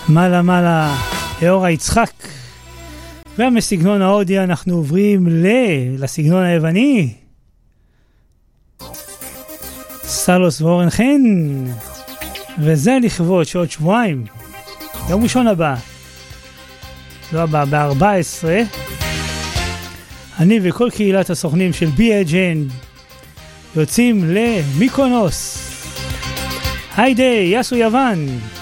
מעלה מעלה לאורה יצחק. ומסגנון ההודי אנחנו עוברים לסגנון היווני, סלוס ואורן חן, וזה לכבוד שעוד שבועיים, יום ראשון הבא, לא הבא, ב-14, אני וכל קהילת הסוכנים של בי.אג'ן יוצאים למיקונוס. היידה, יסו יוון.